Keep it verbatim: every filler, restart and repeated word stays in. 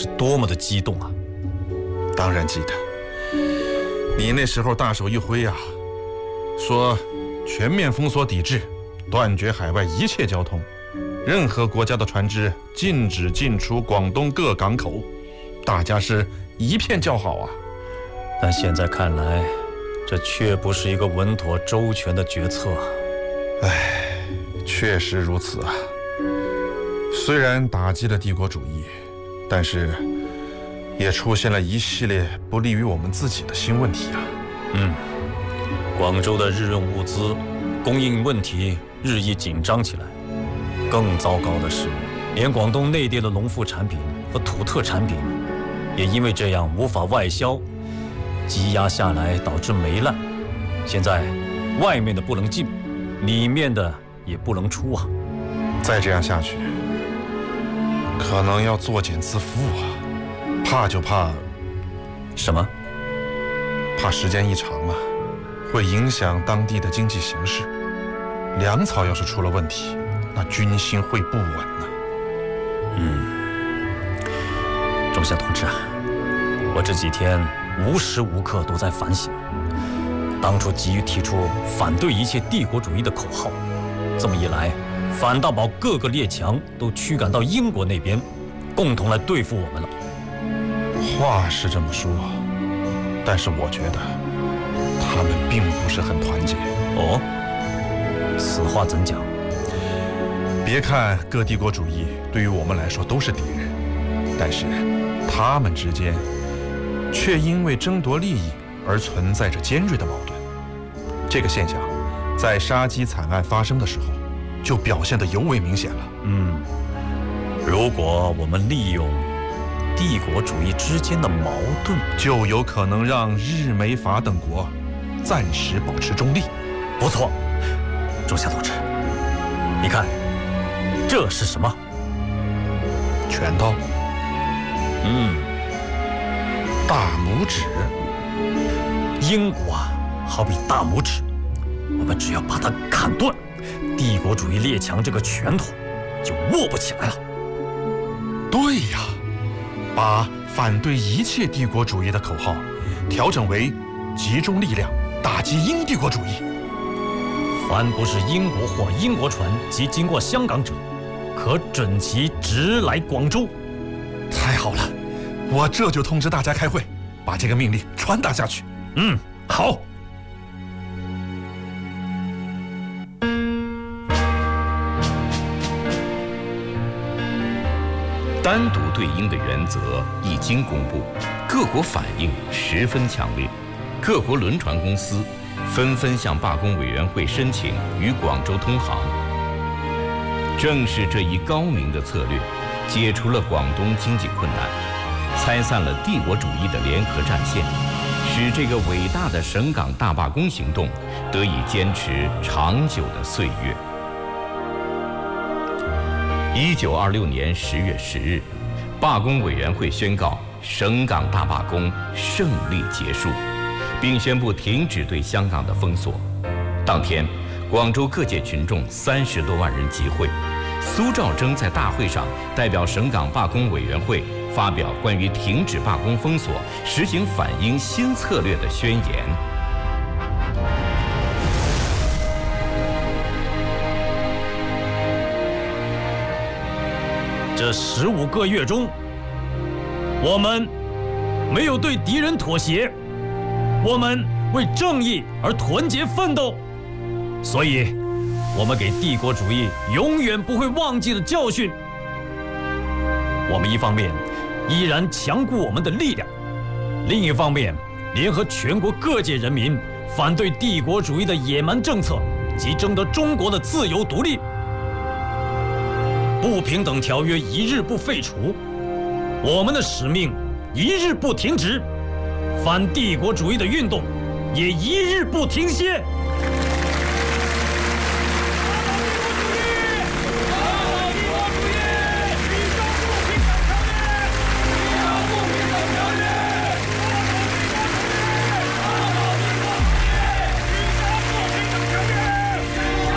是多么的激动啊！ 当然记得，你那时候大手一挥啊，说全面封锁抵制，断绝海外一切交通，任何国家的船只禁止进出广东各港口，大家是一片叫好啊。 但现在看来，这却不是一个稳妥周全的决策啊。 唉，确实如此啊。虽然打击了帝国主义，但是也出现了一系列不利于我们自己的新问题啊。 嗯，广州的日用物资供应问题日益紧张起来。更糟糕的是，连广东内地的农副产品和土特产品也因为这样无法外销，积压下来导致霉烂。现在外面的不能进，里面的也不能出啊。 再这样下去，可能要作茧自缚啊。怕就怕什么？ 怕时间一长啊，会影响当地的经济形势。粮草要是出了问题，那军心会不稳呢。 嗯，仲夏同志啊，我这几天无时无刻都在反省，当初急于提出反对一切帝国主义的口号，这么一来，反倒把各个列强都驱赶到英国那边，共同来对付我们了。 话是这么说，但是我觉得他们并不是很团结。 哦，此话怎讲？ 别看各帝国主义对于我们来说都是敌人，但是他们之间却因为争夺利益而存在着尖锐的矛盾。这个现象在杀鸡惨案发生的时候就表现得尤为明显了。 嗯，如果我们利用帝国主义之间的矛盾， 就有可能让日美法等国暂时保持中立。 不错，仲夏同志，你看这是什么？ 拳头。 嗯， 大拇指。 英国啊，好比大拇指，我们只要把它砍断，帝国主义列强这个拳头就握不起来了。 对呀，把反对一切帝国主义的口号调整为集中力量打击英帝国主义。 凡不是英国或英国船及经过香港者，可准其直来广州。 太好了，我这就通知大家开会，把这个命令传达下去。 嗯，好。 单独对英的原则一经公布，各国反应十分强烈，各国轮船公司纷纷向罢工委员会申请与广州通航。正是这一高明的策略，解除了广东经济困难，拆散了帝国主义的联合战线，使这个伟大的省港大罢工行动得以坚持长久的岁月。一九二六年十月十日，罢工委员会宣告省港大罢工胜利结束，并宣布停止对香港的封锁。当天，广州各界群众三十多万人集会，苏兆征在大会上代表省港罢工委员会发表关于停止罢工封锁、实行反英新策略的宣言。 这十五个月中，我们没有对敌人妥协，我们为正义而团结奋斗，所以，我们给帝国主义永远不会忘记的教训。我们一方面依然强固我们的力量，另一方面联合全国各界人民，反对帝国主义的野蛮政策及争得中国的自由独立。不平等条约一日不废除，我们的使命一日不停止，反帝国主义的运动也一日不停歇。